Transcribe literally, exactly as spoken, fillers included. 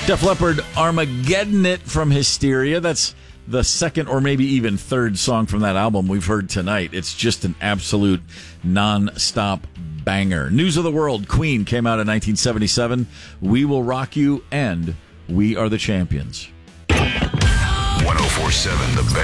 Def Leppard, Armageddon It from Hysteria. That's the second or maybe even third song from that album we've heard tonight. It's just an absolute non-stop banger. News of the World, Queen came out in nineteen seventy-seven. We Will Rock You and We Are the Champions. one oh four point seven The Bay.